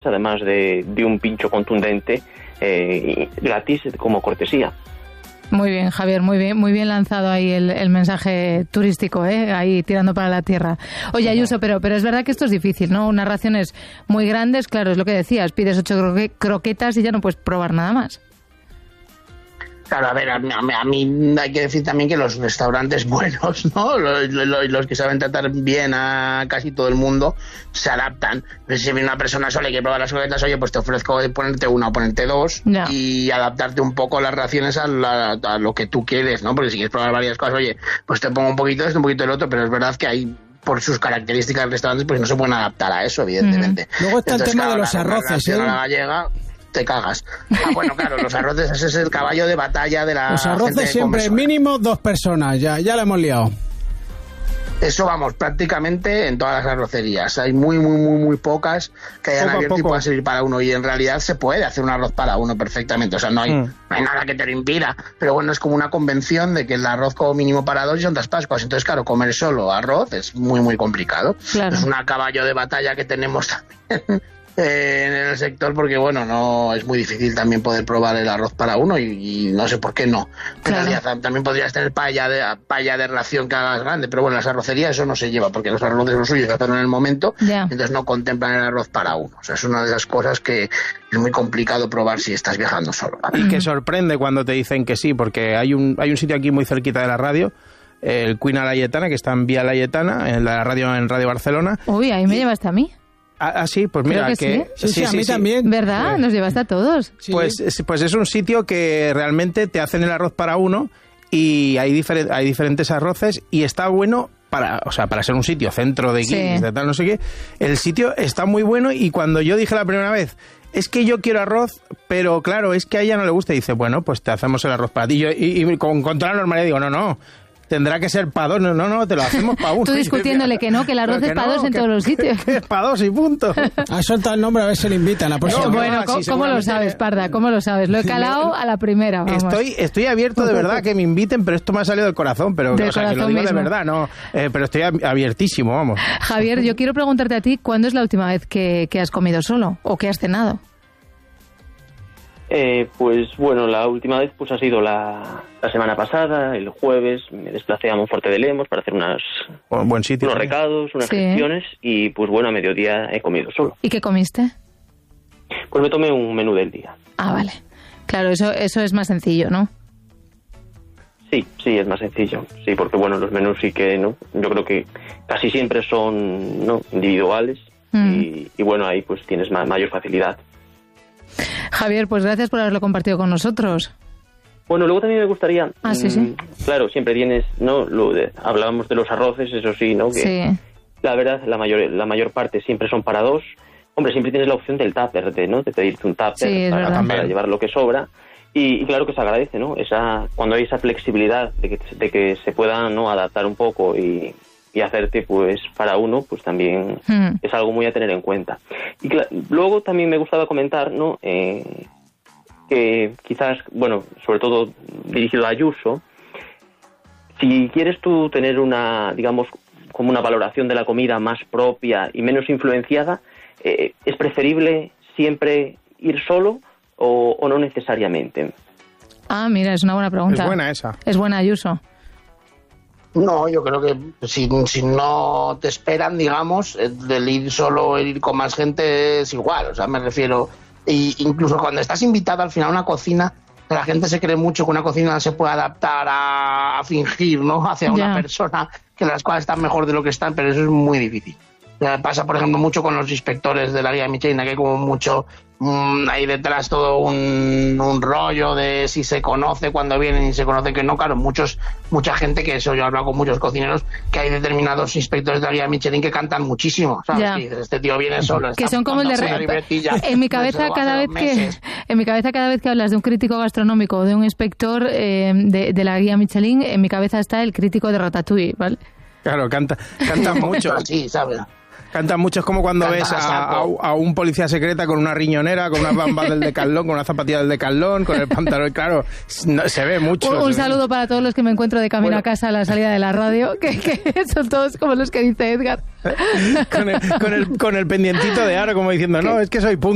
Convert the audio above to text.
además de un pincho contundente gratis como cortesía. Muy bien, Javier, muy bien lanzado ahí el mensaje turístico, ahí tirando para la tierra. Oye, Ayuso, pero es verdad que esto es difícil, ¿no? Unas raciones muy grandes, claro, es lo que decías, pides 8 croquetas y ya no puedes probar nada más. Claro, a ver, a mí hay que decir también que los restaurantes buenos, ¿no? Los que saben tratar bien a casi todo el mundo, se adaptan. Si viene una persona sola y quiere probar las croquetas, oye, pues te ofrezco ponerte una o ponerte dos, y adaptarte un poco las raciones a lo que tú quieres, ¿no? Porque si quieres probar varias cosas, oye, pues te pongo un poquito de esto, un poquito del otro, pero es verdad que hay, por sus características de restaurantes, pues no se pueden adaptar a eso, evidentemente. Luego está el tema de los arroces, a la gallega, te cagas. Bueno, claro, los arroces, ese es el caballo de batalla de la... Los arroces siempre mínimo 2 personas, ya la hemos liado. Eso vamos, prácticamente en todas las arrocerías. Hay muy pocas que hayan abierto y puedan servir para uno. Y en realidad se puede hacer un arroz para uno perfectamente. O sea, no hay nada que te lo impida. Pero bueno, es como una convención de que el arroz como mínimo para 2 y son 2 Pascuas. Entonces, claro, comer solo arroz es muy complicado. Claro. Es un caballo de batalla que tenemos también en el sector, porque bueno, no es muy difícil también poder probar el arroz para uno y no sé por qué no. En realidad también podrías tener paella de ración que hagas grande, pero bueno, en las arrocerías eso no se lleva, porque los arroces los suyos se hacen en el momento, entonces no contemplan el arroz para uno. O sea, es una de esas cosas que es muy complicado probar si estás viajando solo. Y que sorprende cuando te dicen que sí, porque hay un sitio aquí muy cerquita de la radio, el Cuina Laietana, que está en Vía Laietana, en Radio Barcelona. Uy, ahí me llevaste a mí. Sí, pues mira, sí, a mí también. ¿Verdad? Nos llevaste a todos. Sí. Pues es un sitio que realmente te hacen el arroz para uno y hay diferentes arroces y está bueno para ser un sitio centro de Guinness, de tal, no sé qué. El sitio está muy bueno y cuando yo dije la primera vez, es que yo quiero arroz, pero claro, es que a ella no le gusta, y dice, bueno, pues te hacemos el arroz para ti. Y con toda la normalidad digo, no. Tendrá que ser para 2, no, te lo hacemos para 1. Tú discutiéndole que no, que el arroz es para 2 en todos los sitios. Que es para 2 y punto. Ha soltado el nombre, a ver si le invitan la próxima. Bueno, ¿cómo lo sabes, Parda? ¿Cómo lo sabes? Lo he calado a la primera, vamos. Estoy abierto de verdad que me inviten, pero esto me ha salido del corazón, pero que lo digo de verdad, no, pero estoy abiertísimo, vamos. Javier, yo quiero preguntarte a ti, ¿cuándo es la última vez que has comido solo o que has cenado? Pues bueno, la última vez pues ha sido la semana pasada, el jueves, me desplacé a Monforte de Lemos para hacer buen sitio, unos recados, unas gestiones, y pues bueno, a mediodía he comido solo. ¿Y qué comiste? Pues me tomé un menú del día. Ah, vale. Claro, eso es más sencillo, ¿no? Sí, es más sencillo. Sí, porque bueno, los menús sí que, ¿no? Yo creo que casi siempre son, ¿no?, individuales y bueno, ahí pues tienes mayor facilidad. Javier, pues gracias por haberlo compartido con nosotros. Bueno, luego también me gustaría... sí. Claro, siempre tienes, ¿no? Hablábamos de los arroces, eso sí, ¿no? Que la verdad, la mayor parte siempre son para 2. Hombre, siempre tienes la opción del tupper, de pedirte un tupper para llevar lo que sobra. Y claro que se agradece, ¿no? Cuando hay esa flexibilidad de que se pueda, ¿no?, adaptar un poco y hacerte pues para uno, pues también es algo muy a tener en cuenta. Y luego también me gustaba comentar, ¿no?, que quizás, bueno, sobre todo dirigido a Ayuso, si quieres tú tener una, digamos, como una valoración de la comida más propia y menos influenciada, ¿es preferible siempre ir solo o no necesariamente? Ah, mira, es una buena pregunta. Es buena esa. Es buena, Ayuso. No, yo creo que si no te esperan, digamos, el ir solo, el ir con más gente es igual. O sea, me refiero, incluso cuando estás invitado al final a una cocina, la gente se cree mucho que una cocina se puede adaptar a fingir, ¿no?, hacia una persona, que las cosas están mejor de lo que están, pero eso es muy difícil. Pasa, por ejemplo, mucho con los inspectores de la guía Michelin, que hay como mucho ahí detrás todo un rollo de si se conoce cuando vienen y se conoce que no. Claro, mucha gente, que eso yo he hablado con muchos cocineros, que hay determinados inspectores de la guía Michelin que cantan muchísimo, ¿sabes? Que dices, este tío viene solo. Que son como el de en mi cabeza cada vez que hablas de un crítico gastronómico o de un inspector de la guía Michelin, en mi cabeza está el crítico de Ratatouille, ¿vale? Claro, cantan mucho. Sí, ¿sabes? Cantan mucho, es como cuando ves a un policía secreta con una riñonera, con unas bambas del Decathlon, con una zapatilla del Decathlon, con el pantalón, claro, se ve mucho. Un saludo para todos los que me encuentro de camino a casa a la salida de la radio, que son todos como los que dice Edgar. Con el pendientito de aro, como diciendo, no, es que soy punk.